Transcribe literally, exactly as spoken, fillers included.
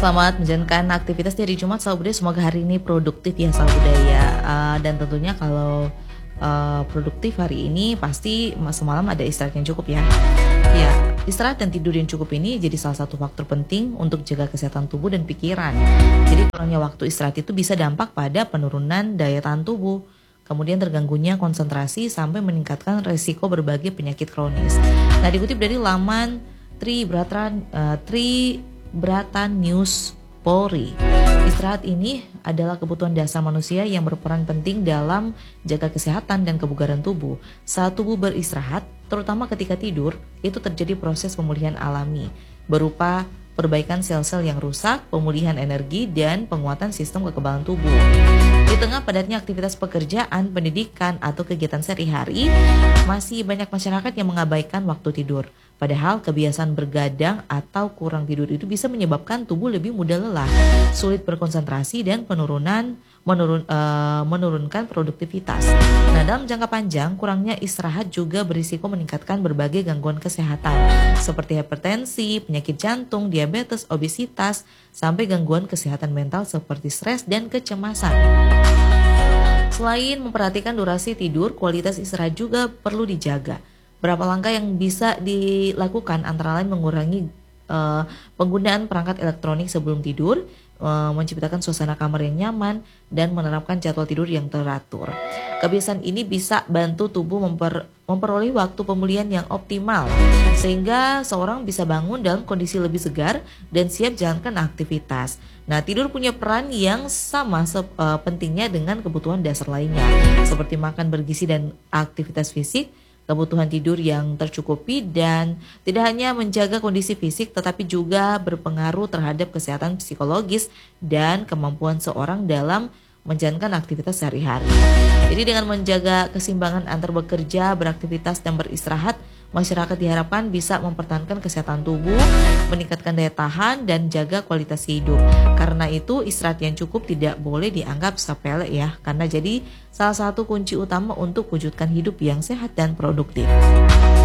selamat menjalankan aktivitas dari Jumat Salam Budaya. Semoga hari ini produktif ya Salam Budaya. Uh, dan tentunya kalau uh, produktif hari ini pasti semalam ada istirahat yang cukup ya. Ya, istirahat dan tidur yang cukup ini jadi salah satu faktor penting untuk jaga kesehatan tubuh dan pikiran. Jadi kurangnya waktu istirahat itu bisa dampak pada penurunan daya tahan tubuh, kemudian terganggunya konsentrasi sampai meningkatkan resiko berbagai penyakit kronis. Nah, dikutip dari laman Tri Bratan uh, Tri Bratan News Polri, istirahat ini adalah kebutuhan dasar manusia yang berperan penting dalam jaga kesehatan dan kebugaran tubuh. Saat tubuh beristirahat, terutama ketika tidur, itu terjadi proses pemulihan alami berupa perbaikan sel-sel yang rusak, pemulihan energi, dan penguatan sistem kekebalan tubuh. Di tengah padatnya aktivitas pekerjaan, pendidikan, atau kegiatan sehari-hari, masih banyak masyarakat yang mengabaikan waktu tidur. Padahal kebiasaan bergadang atau kurang tidur itu bisa menyebabkan tubuh lebih mudah lelah, sulit berkonsentrasi, dan penurunan menurun, uh, menurunkan produktivitas. Nah, dalam jangka panjang, kurangnya istirahat juga berisiko meningkatkan berbagai gangguan kesehatan seperti hipertensi, penyakit jantung, diabetes, obesitas, sampai gangguan kesehatan mental seperti stres dan kecemasan. Selain memperhatikan durasi tidur, kualitas istirahat juga perlu dijaga. Berapa langkah yang bisa dilakukan antara lain mengurangi uh, penggunaan perangkat elektronik sebelum tidur, uh, menciptakan suasana kamar yang nyaman, dan menerapkan jadwal tidur yang teratur. Kebiasaan ini bisa bantu tubuh memper, memperoleh waktu pemulihan yang optimal, sehingga seorang bisa bangun dalam kondisi lebih segar dan siap jalankan aktivitas. Nah, tidur punya peran yang sama sep, uh, pentingnya dengan kebutuhan dasar lainnya, seperti makan bergizi dan aktivitas fisik. Kebutuhan tidur yang tercukupi dan tidak hanya menjaga kondisi fisik tetapi juga berpengaruh terhadap kesehatan psikologis dan kemampuan seorang dalam menjalankan aktivitas sehari-hari. Jadi dengan menjaga keseimbangan antar bekerja, beraktivitas, dan beristirahat, masyarakat diharapkan bisa mempertahankan kesehatan tubuh, meningkatkan daya tahan, dan jaga kualitas hidup. Karena itu istirahat yang cukup tidak boleh dianggap sepele ya, karena jadi salah satu kunci utama untuk wujudkan hidup yang sehat dan produktif.